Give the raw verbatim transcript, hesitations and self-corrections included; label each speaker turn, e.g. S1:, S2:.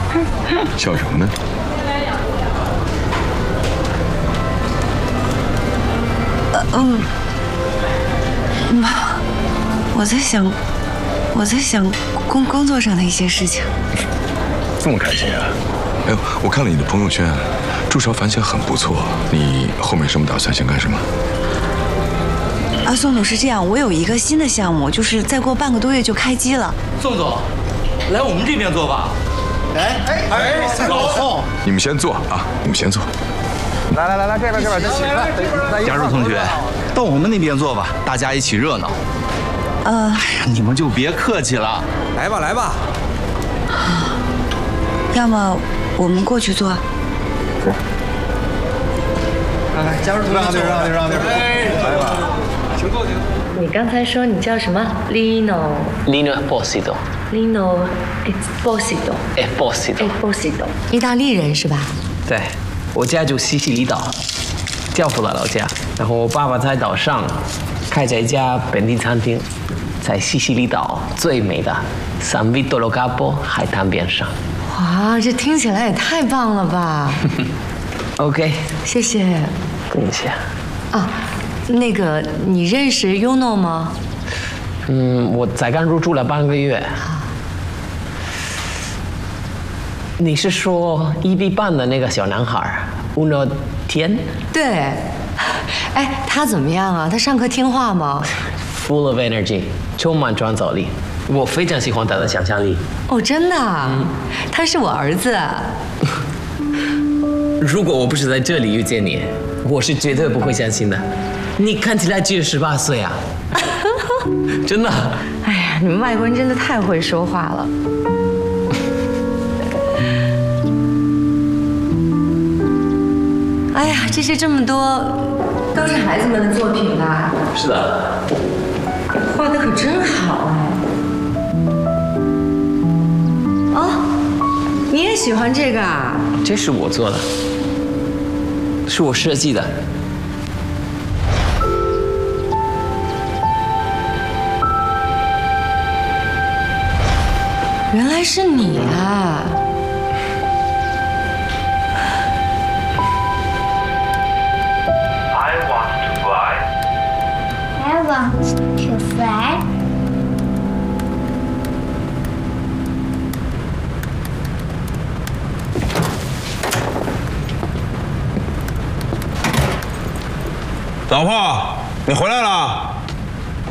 S1: 笑什么呢？
S2: 呃嗯，嗯，我在想，我在想工工作上的一些事情。
S1: 这么开心啊！哎呦，我看了你的朋友圈，祝韶反响很不错。你后面什么打算？想干什么？
S2: 啊，宋总是这样，我有一个新的项目，就是再过半个多月就开机了。
S3: 宋总，来我们这边坐吧。哎哎哎，老宋，
S1: 你们先坐啊，你们先坐。
S4: 来来来来，这边这边，这起来。
S3: 嘉茹同学，到我们那边坐吧，大家一起热闹。
S2: 呃，
S3: 哎呀，你们就别客气了。
S4: 来吧来吧。
S2: 要么我们过去坐。
S4: 是。来来，嘉茹同学，让地让地让地。来吧。请坐，请坐。
S5: 你刚才说你叫什么 ？Lino。
S6: Lino Esposito。
S5: Lino Esposito。
S6: Esposito。
S5: Esposito。
S2: 意大利人是吧？
S6: 对，我家住西西里岛，教父的老家。然后我爸爸在岛上开着一家本地餐厅，在西西里岛最美的 San Vito lo Capo 海滩边上。
S5: 哇，这听起来也太棒了吧
S6: OK，
S5: 谢谢。
S6: 等一下。
S5: 啊，那个你认识 Uno 吗？
S6: 嗯，我才刚入住了半个月。你是说一比半的那个小男孩 Uno 天？
S5: 对。哎，他怎么样啊？他上课听话吗
S6: ？Full of energy， 充满创造力。我非常喜欢他的想象力。
S5: 哦，真的？嗯、他是我儿子。
S6: 如果我不是在这里遇见你，我是绝对不会相信的。你看起来只有十八岁啊！真的。
S5: 哎呀，你们外国人真的太会说话了。哎呀，这些这么多，都是孩子们的作品吧？
S6: 是的。
S5: 画的可真好哎。哦，你也喜欢这个啊？
S6: 这是我做的，是我设计的。
S5: 原来是你啊！
S7: I want to fly.
S4: 老婆，你回来了。